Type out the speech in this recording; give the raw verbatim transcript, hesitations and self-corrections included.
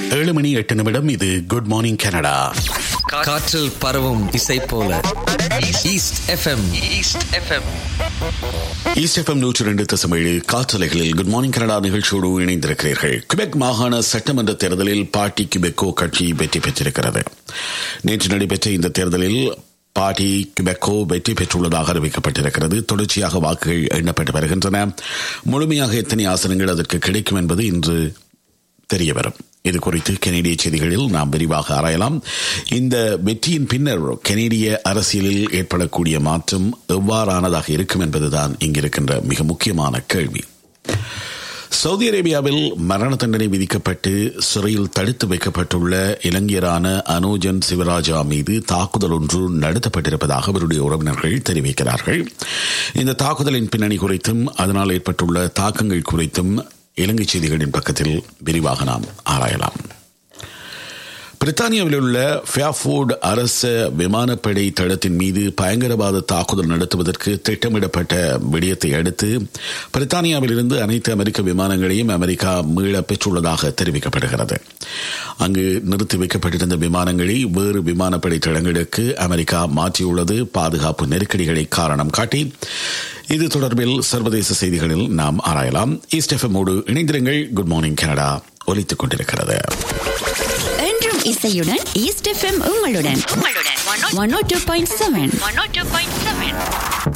ஏழு மணி எட்டு நிமிடம். இது குட் மார்னிங் கனடா. காற்றில் பரவும் இசை போல east FM. East FM east FM நூற்றி ரெண்டு தசம் ஏழு காற்றலைகளில் குட் மார்னிங் கனடா நிகழ்ச்சியோடு இணைந்திருக்கிறீர்கள். கிபெக் மாகாண சட்டமன்ற தேர்தலில் பார்ட்டி கிபெக்கோ கட்சி வெற்றி பெற்றிருக்கிறது. நேற்று நடைபெற்ற இந்த தேர்தலில் பார்ட்டி கிபெக்கோ வெற்றி பெற்றுள்ளதாக அறிவிக்கப்பட்டிருக்கிறது. தொடர்ச்சியாக வாக்குகள் எண்ணப்பட்டு வருகின்றன. முழுமையாக எத்தனை ஆசனங்கள் அதற்கு கிடைக்கும் என்பது இன்று தெரிய வரும். இது குறித்து கனேடிய செய்திகளில் நாம் விரிவாக ஆராயலாம். இந்த வெற்றியின் பின்னர் கனேடிய அரசியலில் ஏற்படக்கூடிய மாற்றம் எவ்வாறானதாக இருக்கும் என்பதுதான் இங்கிருக்கின்ற மிக முக்கியமான கேள்வி. சவுதி அரேபியாவில் மரண தண்டனை விதிக்கப்பட்டு சிறையில் தடுத்து வைக்கப்பட்டுள்ள இலங்கையரான அனோஜன் சிவராஜா மீது தாக்குதல் ஒன்று நடத்தப்பட்டிருப்பதாக அவருடைய உறவினர்கள் தெரிவிக்கிறார்கள். இந்த தாக்குதலின் பின்னணி குறித்தும் அதனால் ஏற்பட்டுள்ள தாக்கங்கள் குறித்தும் இலங்கை செய்திகளின் பக்கத்தில் விரிவாக நாம் ஆராயலாம். பிரித்தானியாவில் உள்ள ஃபேர்ஃபோர்டு அரச விமானப்படை தளத்தின் மீது பயங்கரவாத தாக்குதல் நடத்துவதற்கு திட்டமிடப்பட்ட விடயத்தை அடுத்து பிரித்தானியாவில் இருந்து அனைத்து அமெரிக்க விமானங்களையும் அமெரிக்கா மீள பெற்றுள்ளதாக தெரிவிக்கப்படுகிறது. அங்கு நிறுத்தி வைக்கப்பட்டிருந்த விமானங்களை வேறு விமானப்படை தளங்களுக்கு அமெரிக்கா மாற்றியுள்ளது பாதுகாப்பு நெருக்கடிகளை காரணம் காட்டி. இது தொடர்பில் சர்வதேச செய்திகளில் நாம் ஆராயலாம். ஈஸ்ட் எஃப்எம்மோடு இணைந்திருங்கள். குட் மார்னிங் கனடா ஒலித்துக் கொண்டிருக்கிறது. என்றும் இசையுடன் ஈஸ்ட் எஃப்எம் உங்களுடன் ஒன் ஓ டூ பாயிண்ட் செவன்.